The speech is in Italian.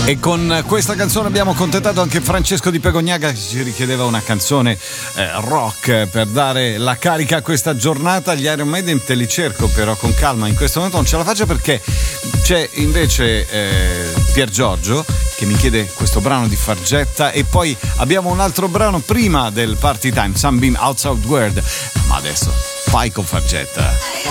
E con questa canzone abbiamo contentato anche Francesco di Pegognaga, che ci richiedeva una canzone rock per dare la carica a questa giornata. Gli Iron Maiden te li cerco però con calma, in questo momento non ce la faccio perché c'è invece Pier Giorgio che mi chiede questo brano di Fargetta e poi abbiamo un altro brano prima del Party Time, Sunbeam Outside World, ma adesso vai con Fargetta.